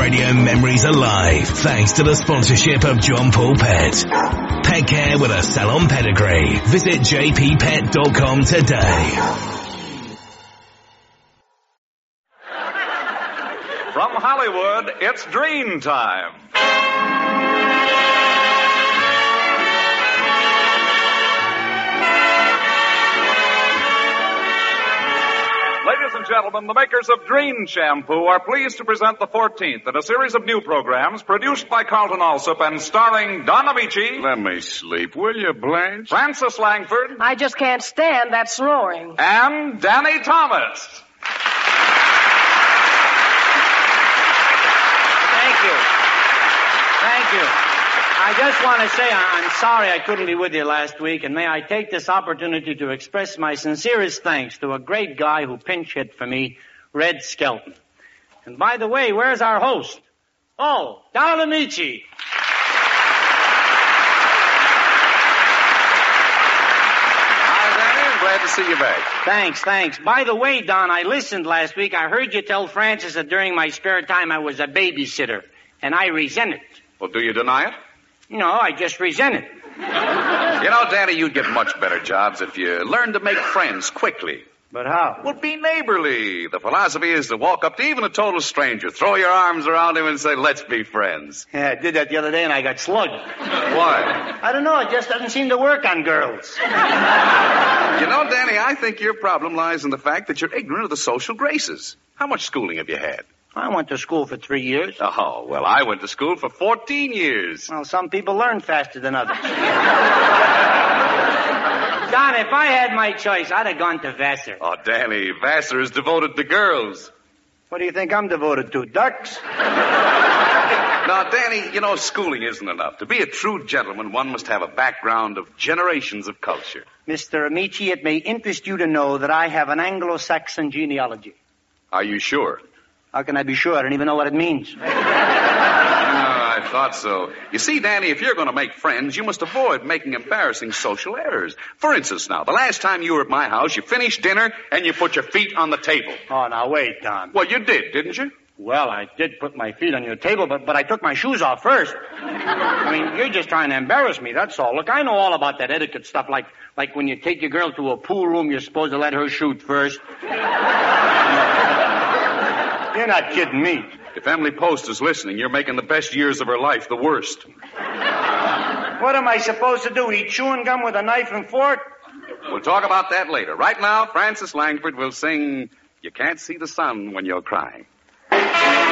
radio memories alive thanks to the sponsorship of John Paul Pet. Pet care with a salon pedigree. Visit jppet.com today. From Hollywood, it's Dream Time. Ladies and gentlemen, the makers of Dream Shampoo are pleased to present the 14th in a series of new programs produced by Carlton Alsop and starring Don Amici. Let me sleep, will you, Blanche? Francis Langford. I just can't stand that snoring. And Danny Thomas. Thank you. I just want to say I'm sorry I couldn't be with you last week, and may I take this opportunity to express my sincerest thanks to a great guy who pinch hit for me, Red Skelton. And by the way, where's our host? Oh, Don Amici. Hi, Danny. I'm glad to see you back. Thanks. By the way, Don, I listened last week. I heard you tell Francis that during my spare time I was a babysitter, and I resent it. Well, do you deny it? No, I just resent it. You know, Danny, you'd get much better jobs if you learned to make friends quickly. But how? Well, be neighborly. The philosophy is to walk up to even a total stranger, throw your arms around him and say, let's be friends. Yeah, I did that the other day and I got slugged. Why? I don't know. It just doesn't seem to work on girls. You know, Danny, I think your problem lies in the fact that you're ignorant of the social graces. How much schooling have you had? I went to school for 3 years. Oh, well, I went to school for 14 years. Well, some people learn faster than others. Don, if I had my choice, I'd have gone to Vassar. Oh, Danny, Vassar is devoted to girls. What do you think I'm devoted to, ducks? Now, Danny, you know, schooling isn't enough. To be a true gentleman, one must have a background of generations of culture. Mr. Amici, it may interest you to know that I have an Anglo-Saxon genealogy. Are you sure? How can I be sure? I don't even know what it means. I thought so. You see, Danny, if you're going to make friends, you must avoid making embarrassing social errors. For instance, now, the last time you were at my house, you finished dinner and you put your feet on the table. Oh, now wait, Don. Well, you did, didn't you? Well, I did put my feet on your table, but I took my shoes off first. I mean, you're just trying to embarrass me, that's all. Look, I know all about that etiquette stuff, like when you take your girl to a pool room, you're supposed to let her shoot first. You're not kidding me. If Emily Post is listening, you're making the best years of her life the worst. What am I supposed to do, eat chewing gum with a knife and fork? We'll talk about that later. Right now, Francis Langford will sing You Can't See the Sun When You're Crying.